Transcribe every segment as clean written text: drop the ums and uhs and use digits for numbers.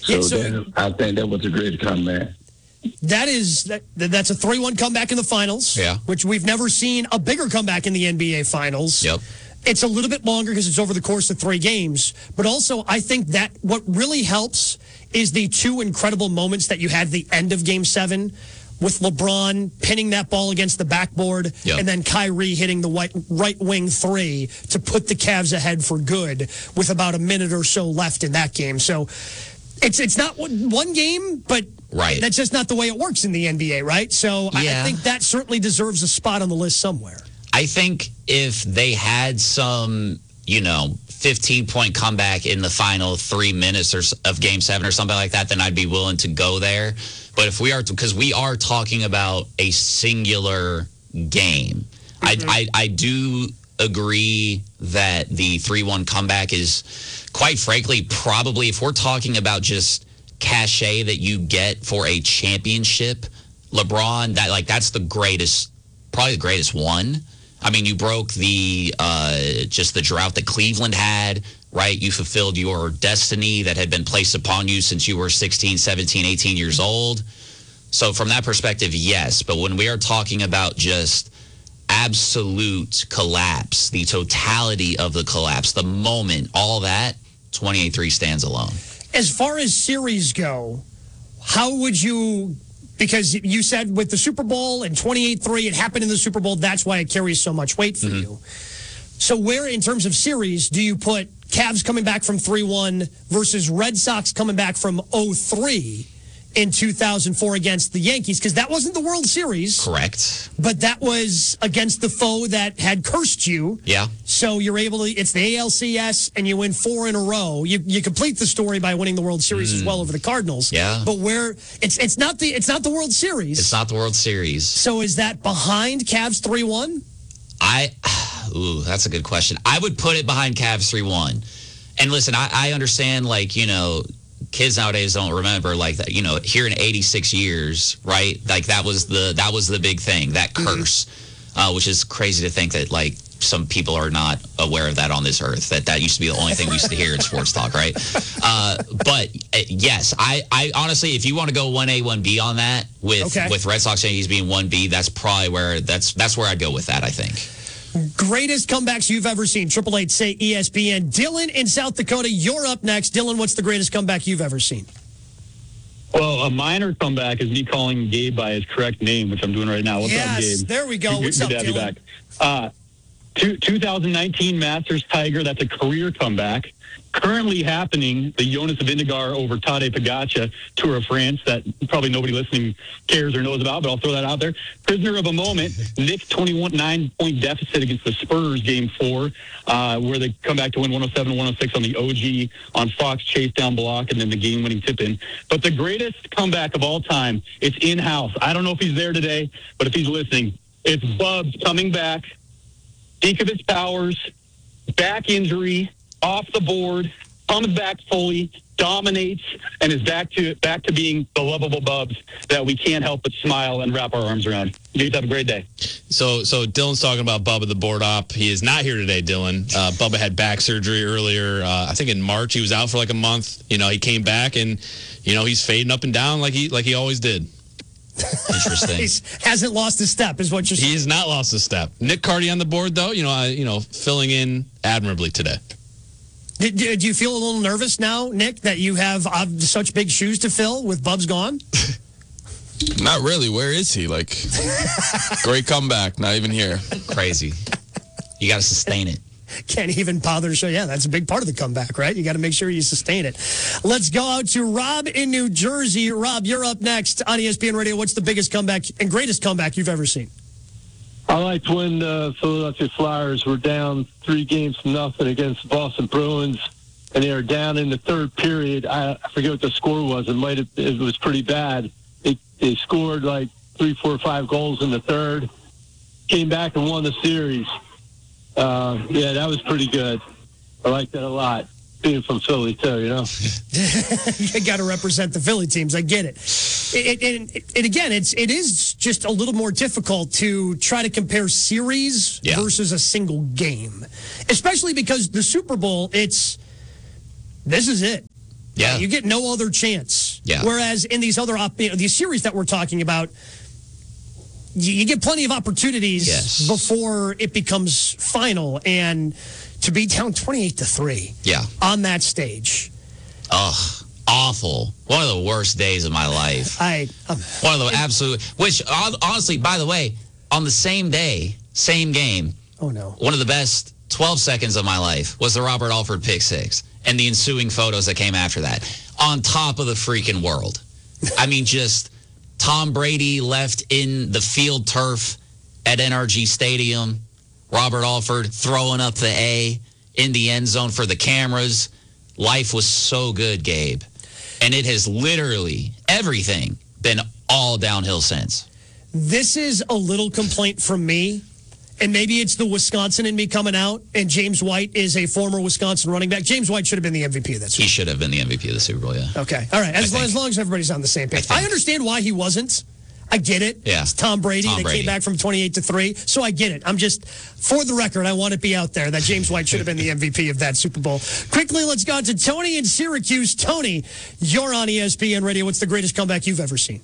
I think that was a great comeback. That's a 3-1 comeback in the finals, which we've never seen a bigger comeback in the NBA finals. Yep. It's a little bit longer because it's over the course of 3 games. But also, I think that what really helps is the 2 incredible moments that you had at the end of Game 7 with LeBron pinning that ball against the backboard and then Kyrie hitting the right wing 3 to put the Cavs ahead for good with about a minute or so left in that game. So it's not one game, but that's just not the way it works in the NBA, right? So I think that certainly deserves a spot on the list somewhere. I think if they had some, 15-point comeback in the final 3 minutes of Game 7 or something like that, then I'd be willing to go there. But if because we are talking about a singular game, I do agree that the 3-1 comeback is, quite frankly, probably, if we're talking about just cachet that you get for a championship, LeBron, that's the greatest, probably the greatest one. I mean, you broke the drought that Cleveland had, right? You fulfilled your destiny that had been placed upon you since you were 16, 17, 18 years old. So from that perspective, yes. But when we are talking about just absolute collapse, the totality of the collapse, the moment, all that, 28-3 stands alone. As far as series go, how would you... Because you said with the Super Bowl and 28-3, it happened in the Super Bowl. That's why it carries so much weight for you. So where, in terms of series, do you put Cavs coming back from 3-1 versus Red Sox coming back from 0-3 in 2004 against the Yankees? Because that wasn't the World Series. Correct. But that was against the foe that had cursed you. Yeah. So you're able to, it's the ALCS, and you win 4 in a row. You complete the story by winning the World Series as well over the Cardinals. Yeah. But where, it's not the World Series. It's not the World Series. So is that behind Cavs 3-1? That's a good question. I would put it behind Cavs 3-1. And listen, I understand, kids nowadays don't remember that, here in 86 years, right? That was the big thing, that curse, which is crazy to think that some people are not aware of that on this earth, that used to be the only thing we used to hear in sports talk, right? But yes, I honestly, if you want to go 1A, 1B on that with Red Sox Yankees being 1B, that's probably where where I'd go with that, I think. Greatest comebacks you've ever seen. 888 say ESPN. Dylan in South Dakota, you're up next. Dylan, what's the greatest comeback you've ever seen? Well, a minor comeback is me calling Gabe by his correct name, which I'm doing right now. What's up, Gabe? There we go. What's up, Dylan? Back. 2019 Masters Tiger, that's a career comeback. Currently happening, the Jonas Vingegaard over Tadej Pogacar Tour of France that probably nobody listening cares or knows about, but I'll throw that out there. Prisoner of a moment, Nick 9-point deficit against the Spurs Game 4, where they come back to win 107-106 on the OG on Fox chase down block and then the game-winning tip-in. But the greatest comeback of all time, it's in-house. I don't know if he's there today, but if he's listening, it's Bubs coming back, peak of his powers, back injury, off the board, comes back fully, dominates, and is back to being the lovable Bubs that we can't help but smile and wrap our arms around. You guys have a great day. So Dylan's talking about Bubba the board op. He is not here today, Dylan. Bubba had back surgery earlier. I think in March. He was out for a month. He came back and he's fading up and down like he always did. Interesting. He hasn't lost a step, is what you're saying. He has not lost a step. Nick Carty on the board, though. Filling in admirably today. Do you feel a little nervous now, Nick, that you have such big shoes to fill with Bubs gone? Not really. Where is he? Great comeback. Not even here. Crazy. You got to sustain it. Can't even bother to show. Yeah, that's a big part of the comeback, right? You got to make sure you sustain it. Let's go out to Rob in New Jersey. Rob, you're up next on ESPN Radio. What's the biggest comeback and greatest comeback you've ever seen? I liked when the Philadelphia Flyers were down 3-0 against the Boston Bruins, and they were down in the third period. I forget what the score was. It was pretty bad. They scored 3, 4, 5 goals in the third, came back and won the series. That was pretty good. I like that a lot. Being from Philly, too, You got to represent the Philly teams. I get it. And again, it is just a little more difficult to try to compare series versus a single game, especially because the Super Bowl, this is it. Yeah. You get no other chance. Yeah. Whereas in these other these series that we're talking about, you get plenty of opportunities before it becomes final, and to be down 28-3 on that stage. Ugh, awful. One of the worst days of my life. One of the absolute, which honestly, by the way, on the same day, same game. Oh no. One of the best 12 seconds of my life was the Robert Alford pick six and the ensuing photos that came after that. On top of the freaking world. I mean, just Tom Brady left in the field turf at NRG Stadium. Robert Alford throwing up the A in the end zone for the cameras. Life was so good, Gabe. And it has literally, everything, been all downhill since. This is a little complaint from me, and maybe it's the Wisconsin in me coming out, and James White is a former Wisconsin running back. James White should have been the MVP of that Super Bowl. He should have been the MVP of the Super Bowl, yeah. Okay. All right. As long as everybody's on the same page. I understand why he wasn't. I get it. Yeah. It's Tom Brady. They came back from 28-3. So I get it. I'm just, for the record, I want it to be out there that James White should have been the MVP of that Super Bowl. Quickly, let's go on to Tony in Syracuse. Tony, you're on ESPN Radio. What's the greatest comeback you've ever seen?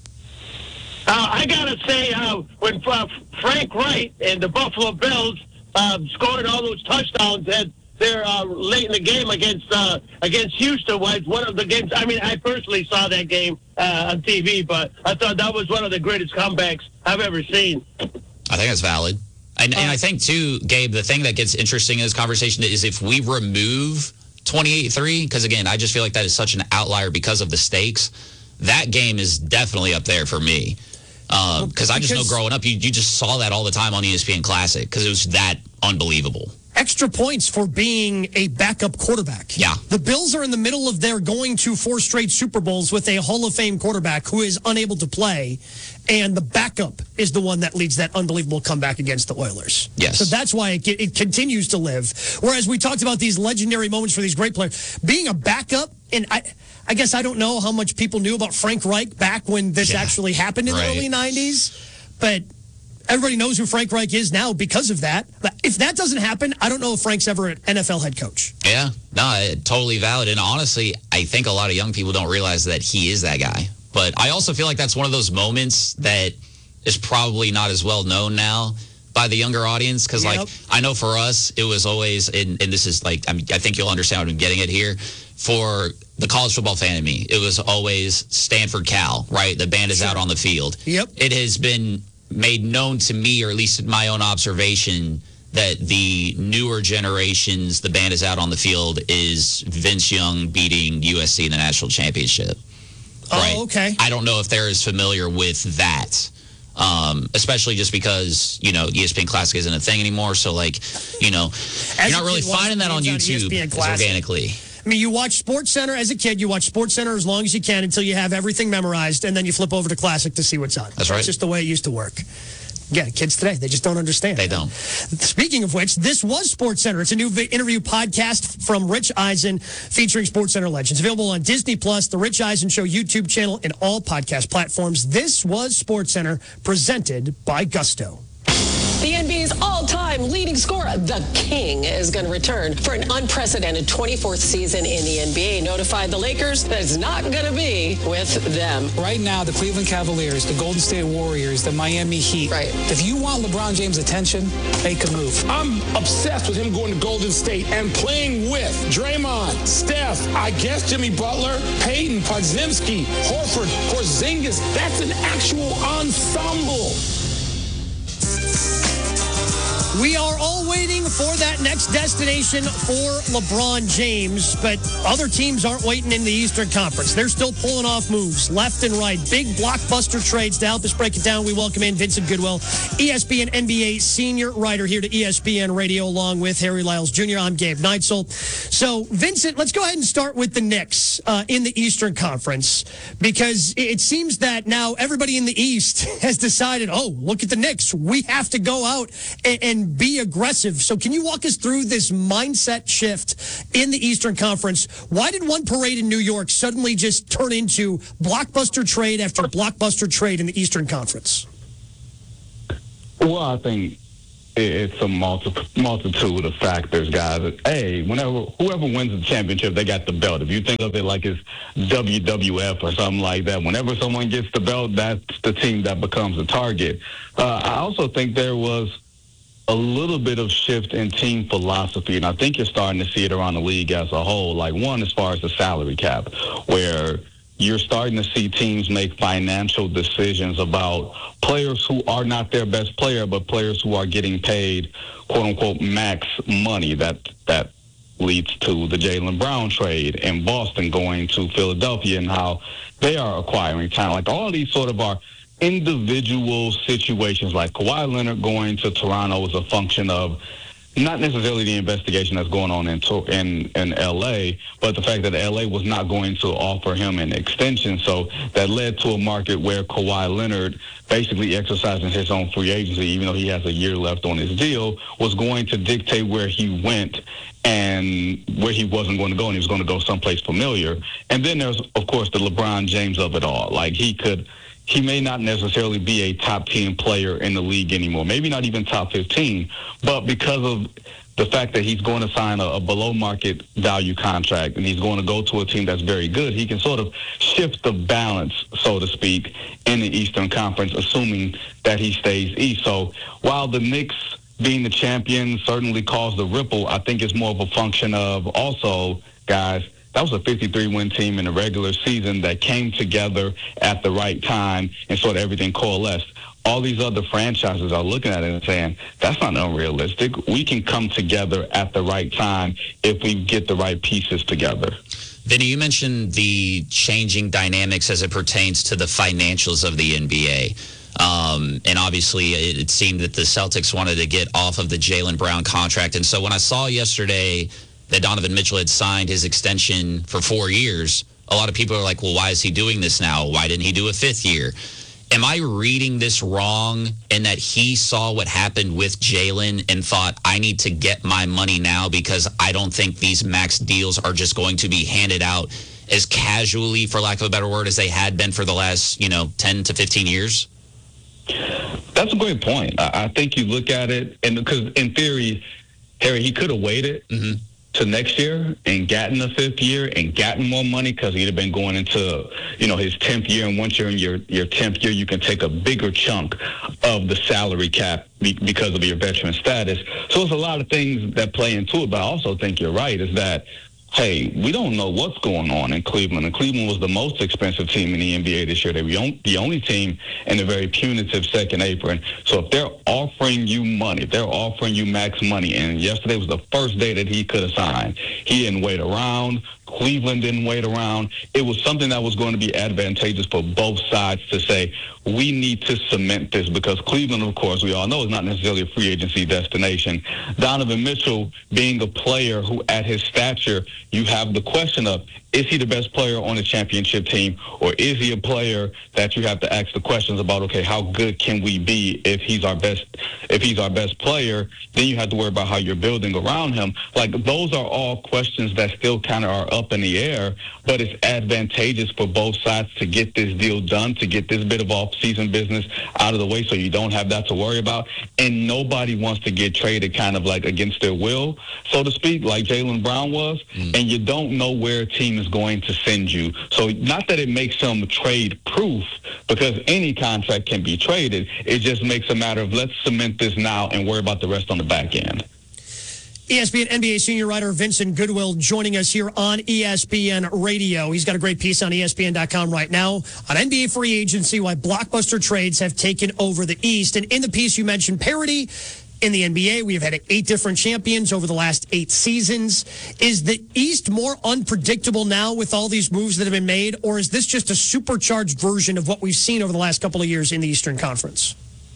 I got to say, when Frank Wright and the Buffalo Bills scored all those touchdowns and they're late in the game against Houston was one of the games. I mean, I personally saw that game on TV, but I thought that was one of the greatest comebacks I've ever seen. I think that's valid. And I think, too, Gabe, the thing that gets interesting in this conversation is if we remove 28-3, because, again, I just feel like that is such an outlier because of the stakes, that game is definitely up there for me. Because I just know growing up, you just saw that all the time on ESPN Classic because it was that unbelievable. Extra points for being a backup quarterback. Yeah. The Bills are in the middle of their going to 4 straight Super Bowls with a Hall of Fame quarterback who is unable to play, and the backup is the one that leads that unbelievable comeback against the Oilers. Yes. So that's why it continues to live. Whereas we talked about these legendary moments for these great players. Being a backup, and I guess I don't know how much people knew about Frank Reich back when this actually happened in the early 90s, but everybody knows who Frank Reich is now because of that. But if that doesn't happen, I don't know if Frank's ever an NFL head coach. Yeah, no, totally valid. And honestly, I think a lot of young people don't realize that he is that guy. But I also feel like that's one of those moments that is probably not as well known now by the younger audience. Because, like, I know for us, it was always, and this is like, I think you'll understand what I'm getting at here. For the college football fan in me, it was always Stanford Cal, right? The band is out on the field. Yep. It has been made known to me, or at least in my own observation, that the newer generations, the band is out on the field, is Vince Young beating USC in the national championship. Right? Oh, okay. I don't know if they're as familiar with that, especially just because, ESPN Classic isn't a thing anymore. So, like, you're not really finding that on YouTube as organically. I mean, you watch SportsCenter as a kid. You watch SportsCenter as long as you can until you have everything memorized, and then you flip over to Classic to see what's on. That's right. It's just the way it used to work. Again, kids today, they just don't understand. They don't. Speaking of which, this was SportsCenter. It's a new interview podcast from Rich Eisen featuring SportsCenter legends. Available on Disney+, The Rich Eisen Show YouTube channel, and all podcast platforms. This was SportsCenter, presented by Gusto. The NBA's all-time leading scorer, the King, is going to return for an unprecedented 24th season in the NBA. Notified the Lakers that it's not going to be with them. Right now, the Cleveland Cavaliers, the Golden State Warriors, the Miami Heat. Right. If you want LeBron James' attention, make a move. I'm obsessed with him going to Golden State and playing with Draymond, Steph, I guess Jimmy Butler, Peyton, Podziemski, Horford, Porzingis. That's an actual ensemble. We are all waiting for that next destination for LeBron James, but other teams aren't waiting in the Eastern Conference. They're still pulling off moves left and right. Big blockbuster trades. To help us break it down, we welcome in Vincent Goodwill, ESPN NBA senior writer here to ESPN Radio, along with Harry Lyles Jr. I'm Gabe Neitzel. So, Vincent, let's go ahead and start with the Knicks in the Eastern Conference, because it seems that now everybody in the East has decided, oh, look at the Knicks. We have to go out and be aggressive. So can you walk us through this mindset shift in the Eastern Conference? Why did one parade in New York suddenly just turn into blockbuster trade after blockbuster trade in the Eastern Conference? Well, I think it's a multitude of factors, guys. Hey, whoever wins the championship, they got the belt. If you think of it like it's WWF or something like that, whenever someone gets the belt, that's the team that becomes the target. I also think there was a little bit of shift in team philosophy, and I think you're starting to see it around the league as a whole. Like, one, as far as the salary cap, where you're starting to see teams make financial decisions about players who are not their best player, but players who are getting paid, quote-unquote, max money. That leads to the Jaylen Brown trade and Boston going to Philadelphia and how they are acquiring talent. Like, all these sort of are individual situations. Like Kawhi Leonard going to Toronto is a function of not necessarily the investigation that's going on in L.A., but the fact that L.A. was not going to offer him an extension. So that led to a market where Kawhi Leonard, basically exercising his own free agency, even though he has a year left on his deal, was going to dictate where he went and where he wasn't going to go, and he was going to go someplace familiar. And then there's, of course, the LeBron James of it all. Like, he may not necessarily be a top 10 player in the league anymore, maybe not even top 15, but because of the fact that he's going to sign a below market value contract and he's going to go to a team that's very good, he can sort of shift the balance, so to speak, in the Eastern Conference, assuming that he stays East. So while the Knicks being the champion certainly caused a ripple, I think it's more of a function of also, guys, that was a 53-win team in the regular season that came together at the right time and sort of everything coalesced. All these other franchises are looking at it and saying, that's not unrealistic. We can come together at the right time if we get the right pieces together. Vinny, you mentioned the changing dynamics as it pertains to the financials of the NBA. And obviously, it seemed that the Celtics wanted to get off of the Jaylen Brown contract. And so when I saw yesterday that Donovan Mitchell had signed his extension for 4 years, a lot of people are like, well, why is he doing this now? Why didn't he do a 5th year? Am I reading this wrong in that he saw what happened with Jaylen and thought, I need to get my money now because I don't think these max deals are just going to be handed out as casually, for lack of a better word, as they had been for the last, 10 to 15 years? That's a great point. I think you look at it, and because in theory, Harry, he could have waited to next year and gotten a 5th year and gotten more money because he'd have been going into, his 10th year. And once you're in your 10th year, you can take a bigger chunk of the salary cap because of your veteran status. So there's a lot of things that play into it. But I also think you're right, is that, hey, we don't know what's going on in Cleveland. And Cleveland was the most expensive team in the NBA this year. They were the only team in a very punitive second apron. So if they're offering you money, if they're offering you max money, and yesterday was the first day that he could have signed, he didn't wait around. Cleveland didn't wait around. It was something that was going to be advantageous for both sides to say, we need to cement this, because Cleveland, of course, we all know is not necessarily a free agency destination. Donovan Mitchell being a player who, at his stature, you have the question of, is he the best player on the championship team, or is he a player that you have to ask the questions about, okay, how good can we be if he's our best player? Then you have to worry about how you're building around him. Like, those are all questions that still kind of are up in the air, but it's advantageous for both sides to get this deal done, to get this bit of off-season business out of the way so you don't have that to worry about. And nobody wants to get traded kind of like against their will, so to speak, like Jaylen Brown was, and you don't know where a team is going to send you. So not that it makes them trade-proof, because any contract can be traded. It just makes a matter of, let's cement this now and worry about the rest on the back end. ESPN NBA senior writer Vincent Goodwill joining us here on ESPN Radio. He's got a great piece on ESPN.com right now on NBA free agency, why blockbuster trades have taken over the East. And in the piece you mentioned parity in the NBA. We have had 8 different champions over the last 8 seasons. Is the East more unpredictable now with all these moves that have been made, or is this just a supercharged version of what we've seen over the last couple of years in the Eastern Conference?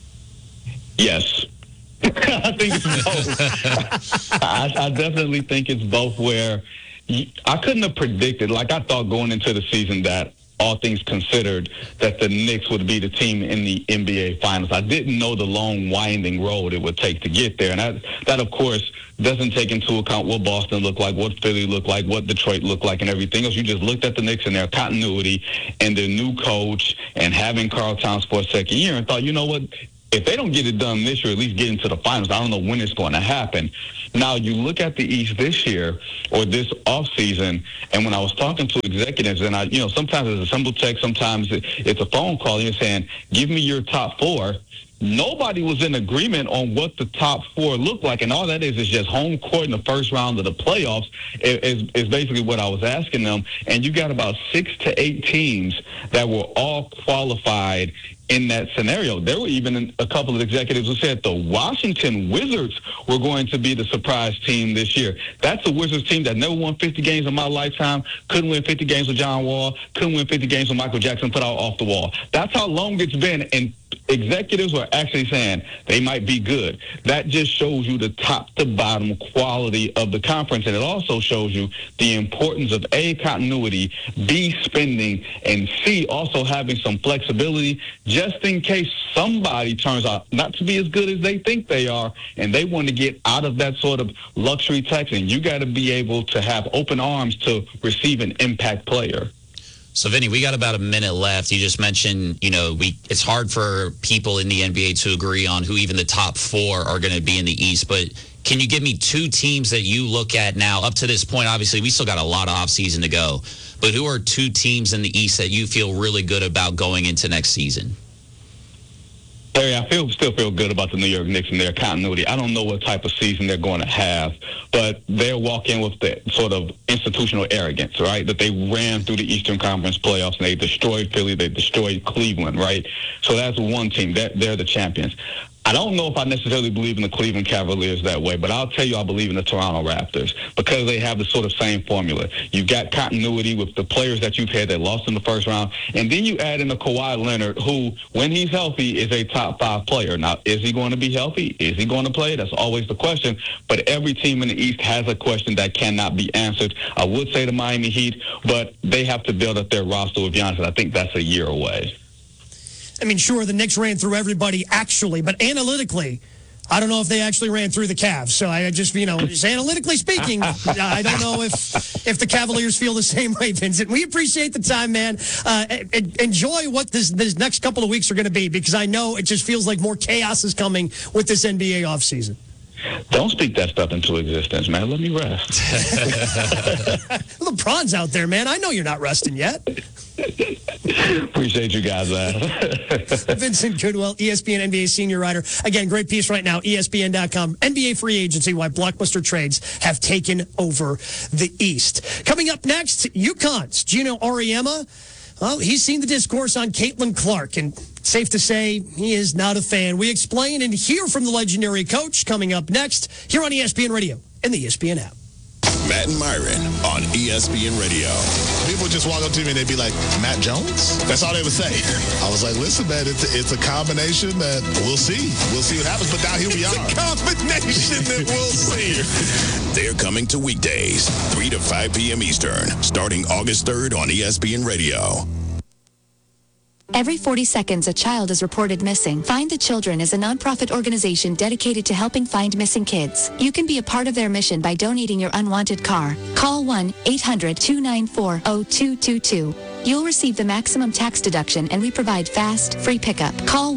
Yes. I think it's both. I definitely think it's both, where I couldn't have predicted, like I thought going into the season that, all things considered, that the Knicks would be the team in the NBA Finals. I didn't know the long, winding road it would take to get there. And that of course, doesn't take into account what Boston looked like, what Philly looked like, what Detroit looked like, and everything else. You just looked at the Knicks and their continuity and their new coach and having Karl Towns for a second year and thought, you know what? if they don't get it done this year, at least get into the finals. I don't know when it's going to happen. Now, you look at the East this year or this offseason, and when I was talking to executives, and sometimes it's a simple text, sometimes it's a phone call, and you're saying, give me your top four. Nobody was in agreement on what the top four look like, and all that is just home court in the first round of the playoffs is basically what I was asking them. And you got about 6 to 8 teams that were all qualified in that scenario. There were even a couple of executives who said the Washington Wizards were going to be the surprise team this year. That's a Wizards team that never won 50 games in my lifetime, couldn't win 50 games with John Wall, couldn't win 50 games with Michael Jackson, put out off the wall. That's how long it's been, and executives were actually saying they might be good. That just shows you the top to bottom quality of the conference, and it also shows you the importance of A, continuity, B, spending, and C, also having some flexibility just in case somebody turns out not to be as good as they think they are, and they want to get out of that sort of luxury tax, and you got to be able to have open arms to receive an impact player. So, Vinny, we got about a minute left. You just mentioned, it's hard for people in the NBA to agree on who even the top four are going to be in the East. But can you give me 2 teams that you look at now? Up to this point, obviously, we still got a lot of offseason to go. But who are 2 teams in the East that you feel really good about going into next season? Harry, I still feel good about the New York Knicks and their continuity. I don't know what type of season they're going to have, but they'll walk in with the sort of institutional arrogance, right? That they ran through the Eastern Conference playoffs and they destroyed Philly, they destroyed Cleveland, right? So that's one team. They're the champions. I don't know if I necessarily believe in the Cleveland Cavaliers that way, but I'll tell you I believe in the Toronto Raptors because they have the sort of same formula. You've got continuity with the players that you've had that lost in the first round, and then you add in a Kawhi Leonard who, when he's healthy, is a top 5 player. Now, is he going to be healthy? Is he going to play? That's always the question, but every team in the East has a question that cannot be answered. I would say the Miami Heat, but they have to build up their roster with Giannis. I think that's a year away. I mean, sure, the Knicks ran through everybody actually, but analytically, I don't know if they actually ran through the Cavs. So I just, just analytically speaking, I don't know if the Cavaliers feel the same way, Vincent. We appreciate the time, man. Enjoy what this next couple of weeks are going to be because I know it just feels like more chaos is coming with this NBA offseason. Don't speak that stuff into existence, man. Let me rest. LeBron's out there, man. I know you're not resting yet. Appreciate you guys. Vincent Goodwill, ESPN NBA senior writer. Again, great piece right now, ESPN.com. NBA free agency, why blockbuster trades have taken over the East. Coming up next, UConn's Gino Auriemma. Well, he's seen the discourse on Caitlin Clark, and safe to say he is not a fan. We explain and hear from the legendary coach coming up next here on ESPN Radio and the ESPN app. Matt and Myron on ESPN Radio. People just walk up to me and they'd be like, Matt Jones? That's all they would say. I was like, listen, man, it's a combination that we'll see. We'll see what happens, but now here we are. It's a combination that we'll see. They're coming to weekdays, 3 to 5 p.m. Eastern, starting August 3rd on ESPN Radio. Every 40 seconds, a child is reported missing. Find the Children is a nonprofit organization dedicated to helping find missing kids. You can be a part of their mission by donating your unwanted car. Call 1-800-294-0222. You'll receive the maximum tax deduction, and we provide fast, free pickup. Call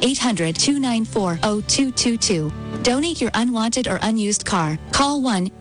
1-800-294-0222. Donate your unwanted or unused car. Call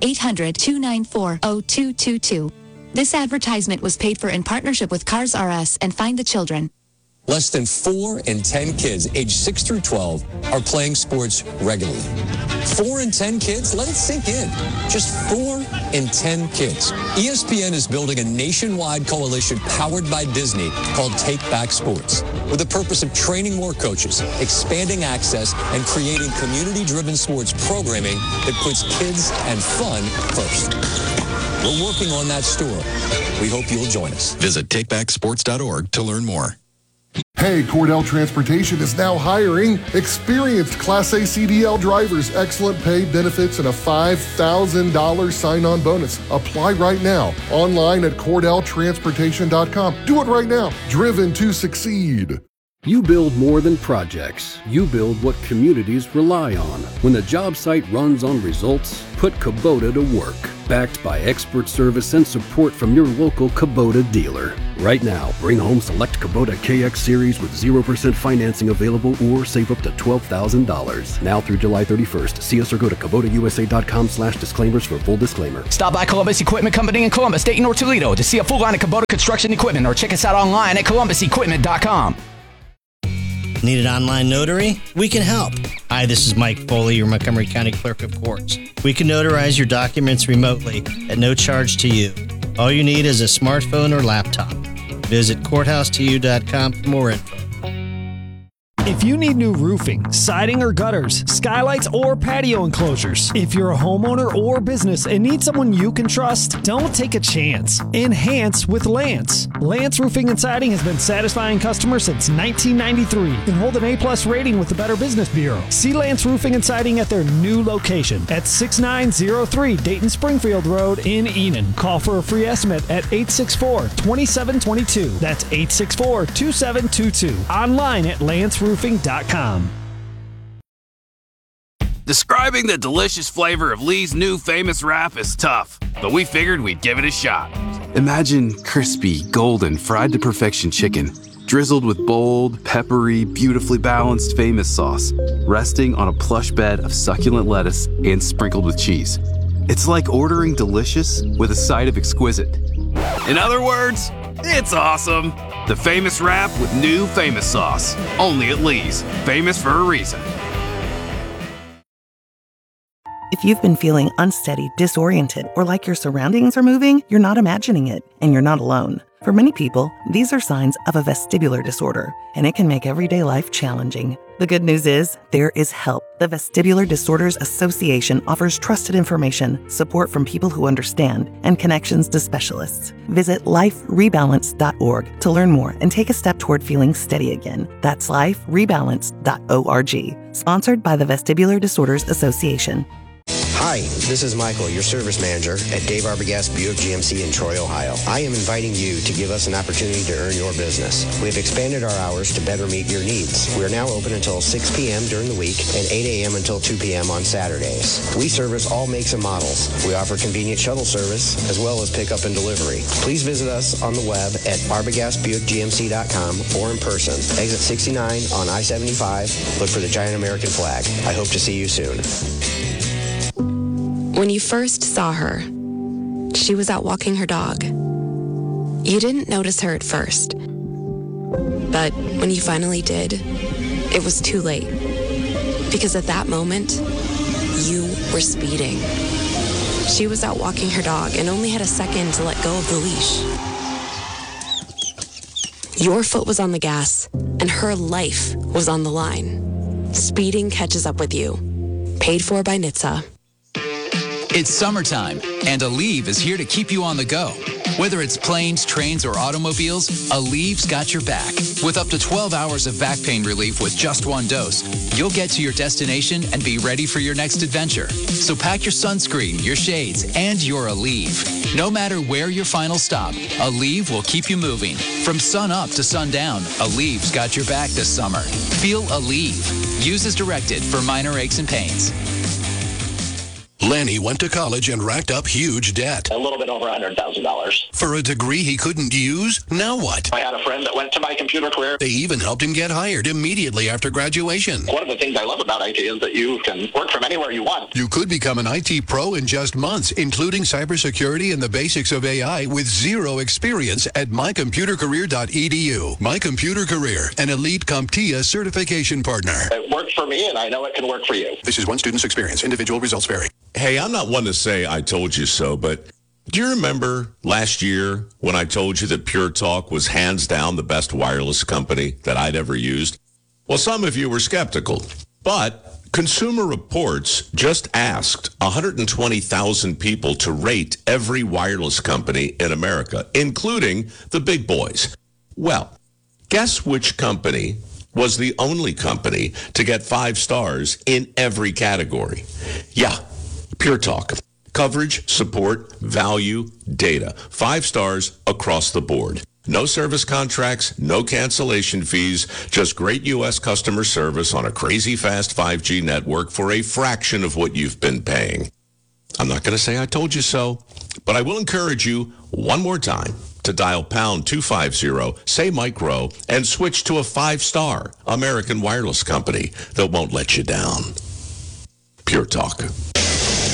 1-800-294-0222. This advertisement was paid for in partnership with Cars R Us and Find the Children. Less than 4 in 10 kids aged 6 through 12 are playing sports regularly. 4 in 10 kids? Let it sink in. Just 4 in 10 kids. ESPN is building a nationwide coalition powered by Disney called Take Back Sports, with the purpose of training more coaches, expanding access, and creating community-driven sports programming that puts kids and fun first. We're working on that story. We hope you'll join us. Visit takebacksports.org to learn more. Hey, Cordell Transportation is now hiring experienced Class A CDL drivers, excellent pay, benefits, and a $5,000 sign-on bonus. Apply right now, online at CordellTransportation.com. Do it right now. Driven to succeed. You build more than projects. You build what communities rely on. When the job site runs on results, put Kubota to work. Backed by expert service and support from your local Kubota dealer. Right now, bring home select Kubota KX Series with 0% financing available or save up to $12,000. Now through July 31st. See us or go to KubotaUSA.com/disclaimers for full disclaimer. Stop by Columbus Equipment Company in Columbus, Dayton, or Toledo to see a full line of Kubota construction equipment, or check us out online at columbusequipment.com. Need an online notary? We can help. Hi, this is Mike Foley, your Montgomery County Clerk of Courts. We can notarize your documents remotely at no charge to you. All you need is a smartphone or laptop. Visit courthouse2u.com for more info. If you need new roofing, siding or gutters, skylights or patio enclosures, if you're a homeowner or business and need someone you can trust, don't take a chance. Enhance with Lance. Lance Roofing and Siding has been satisfying customers since 1993 and hold an A+ rating with the Better Business Bureau. See Lance Roofing and Siding at their new location at 6903 Dayton Springfield Road in Enon. Call for a free estimate at 864-2722. That's 864-2722. Online at lanceroofing.com. Describing the delicious flavor of Lee's new famous wrap is tough, but we figured we'd give it a shot. Imagine crispy, golden, fried to perfection chicken, drizzled with bold, peppery, beautifully balanced famous sauce, resting on a plush bed of succulent lettuce and sprinkled with cheese. It's like ordering delicious with a side of exquisite. In other words, it's awesome. The famous wrap with new famous sauce. Only at Lee's. Famous for a reason. If you've been feeling unsteady, disoriented, or like your surroundings are moving, you're not imagining it, and you're not alone. For many people, these are signs of a vestibular disorder, and it can make everyday life challenging. The good news is, there is help. The Vestibular Disorders Association offers trusted information, support from people who understand, and connections to specialists. Visit liferebalance.org to learn more and take a step toward feeling steady again. That's liferebalance.org. Sponsored by the Vestibular Disorders Association. Hi, this is Michael, your service manager at Dave Arbogast Buick GMC in Troy, Ohio. I am inviting you to give us an opportunity to earn your business. We have expanded our hours to better meet your needs. We are now open until 6 p.m. during the week and 8 a.m. until 2 p.m. on Saturdays. We service all makes and models. We offer convenient shuttle service as well as pickup and delivery. Please visit us on the web at arbogastbuickgmc.com or in person. Exit 69 on I-75. Look for the giant American flag. I hope to see you soon. When you first saw her, she was out walking her dog. You didn't notice her at first. But when you finally did, it was too late. Because at that moment, you were speeding. She was out walking her dog and only had a second to let go of the leash. Your foot was on the gas, and her life was on the line. Speeding catches up with you. Paid for by NHTSA. It's summertime, and Aleve is here to keep you on the go. Whether it's planes, trains, or automobiles, Aleve's got your back. With up to 12 hours of back pain relief with just one dose, you'll get to your destination and be ready for your next adventure. So pack your sunscreen, your shades, and your Aleve. No matter where your final stop, Aleve will keep you moving. From sun up to sundown, Aleve's got your back this summer. Feel Aleve. Use as directed for minor aches and pains. Lenny went to college and racked up huge debt. A little bit over $100,000. For a degree he couldn't use? Now what? I had a friend that went to My Computer Career. They even helped him get hired immediately after graduation. One of the things I love about IT is that you can work from anywhere you want. You could become an IT pro in just months, including cybersecurity and the basics of AI with zero experience at mycomputercareer.edu. My Computer Career, an elite CompTIA certification partner. It worked for me, and I know it can work for you. This is one student's experience. Individual results vary. Hey, I'm not one to say I told you so, but do you remember last year when I told you that Pure Talk was hands down the best wireless company that I'd ever used? Well, some of you were skeptical, but Consumer Reports just asked 120,000 people to rate every wireless company in America, including the big boys. Well, guess which company was the only company to get 5 stars in every category? Yeah, Pure Talk. Coverage, support, value, data. 5 stars across the board. No service contracts, no cancellation fees, just great U.S. customer service on a crazy fast 5G network for a fraction of what you've been paying. I'm not going to say I told you so, but I will encourage you one more time to dial pound 250, say micro, and switch to a 5-star American wireless company that won't let you down. Pure Talk.